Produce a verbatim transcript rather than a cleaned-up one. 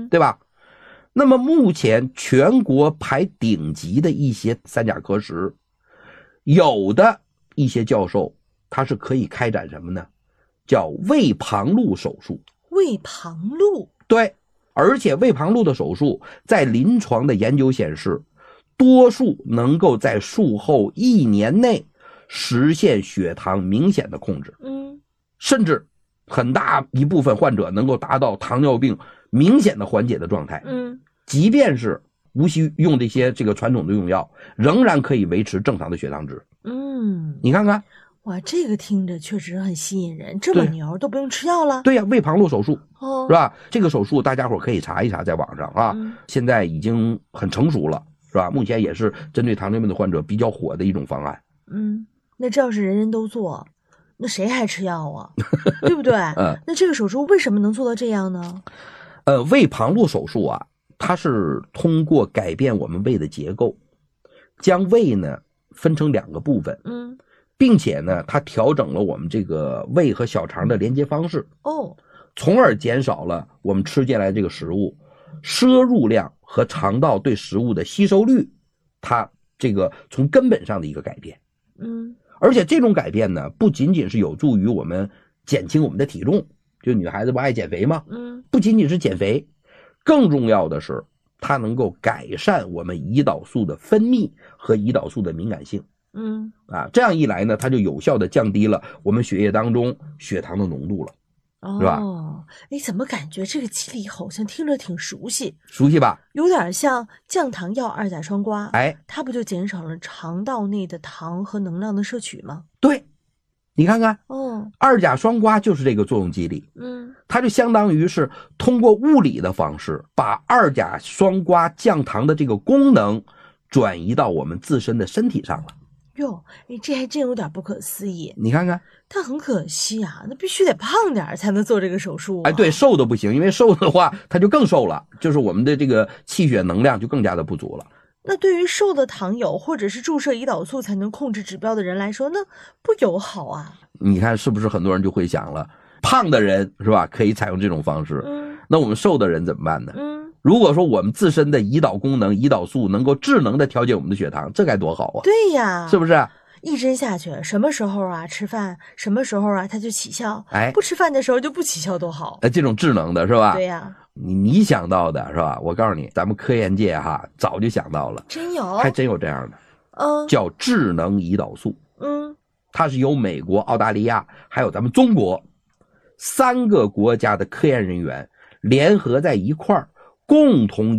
嗯，对吧？那么目前全国排顶级的一些三甲科室，有的一些教授他是可以开展什么呢？叫胃旁路手术。 胃旁路， 对，而且胃旁路的手术在临床的研究显示，多数能够在术后一年内实现血糖明显的控制， 嗯， 甚至很大一部分患者能够达到糖尿病明显的缓解的状态。 嗯， 即便是无需用这些这个传统的用药，仍然可以维持正常的血糖值。 嗯， 你看看， 哇，这个听着确实很吸引人，这么牛都不用吃药了？ 对呀、啊，胃旁路手术， 哦， 是吧？这个手术大家伙可以查一查，在网上啊， 嗯、 现在已经很成熟了，是吧？目前也是针对糖尿病的患者比较火的一种方案。 嗯，那这要是人人都做，那谁还吃药啊？对不对？ 嗯， 那这个手术为什么能做到这样呢？ 呃，胃旁路手术啊，它是通过改变我们胃的结构，将胃呢分成两个部分， 嗯， 并且呢，它调整了我们这个胃和小肠的连接方式， 哦， 从而减少了我们吃进来这个食物摄入量和肠道对食物的吸收率，它这个从根本上的一个改变。 嗯， 而且这种改变呢，不仅仅是有助于我们减轻我们的体重，就女孩子不爱减肥吗？ 嗯， 不仅仅是减肥，更重要的是它能够改善我们胰岛素的分泌和胰岛素的敏感性。 嗯， 啊，这样一来呢，它就有效的降低了我们血液当中血糖的浓度了，是吧？ 哦，哎，怎么感觉这个机理好像听着挺熟悉？ 熟悉吧？ 有点像降糖药二甲双胍， 哎， 它不就减少了肠道内的糖和能量的摄取吗？ 对，你看看， 哦， 二甲双胍就是这个作用机理， 嗯， 它就相当于是通过物理的方式，把二甲双胍降糖的这个功能转移到我们自身的身体上了。 哟，哎，这还真有点不可思议。 你看看， 但很可惜啊，那必须得胖点才能做这个手术、啊。 哎，对，瘦的不行，因为瘦的话，它就更瘦了，就是我们的这个气血能量就更加的不足了。 那对于瘦的糖友或者是注射胰岛素才能控制指标的人来说，那不友好啊。 你看是不是很多人就会想了，胖的人是吧，可以采用这种方式， 嗯， 那我们瘦的人怎么办呢？ 嗯， 如果说我们自身的胰岛功能、胰岛素能够智能的调节我们的血糖，这该多好啊！ 对呀， 是不是？ 一针下去，什么时候啊吃饭，什么时候啊它就起效， 哎， 不吃饭的时候就不起效，多好！ 哎，这种智能的是吧？ 对呀， 你你想到的是吧？我告诉你，咱们科研界哈早就想到了， 真有， 还真有这样的， 嗯， 叫智能胰岛素， 嗯， 它是由美国、澳大利亚还有咱们中国三个国家的科研人员联合在一块儿，共同